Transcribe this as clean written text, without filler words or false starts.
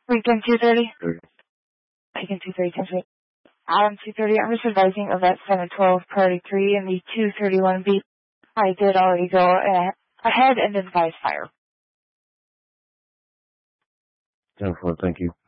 Weekend 2:30? Sure. Weekend 2:30, 10:30. Adam 2:30, I'm just advising of that 712 priority 3 and the 231 beat. I did already go ahead and advise fire. 10-4, thank you.